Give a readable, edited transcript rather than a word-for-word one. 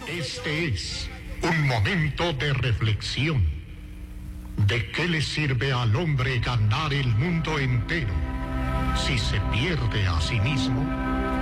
Este es un momento de reflexión. ¿De qué le sirve al hombre ganar el mundo entero si se pierde a sí mismo?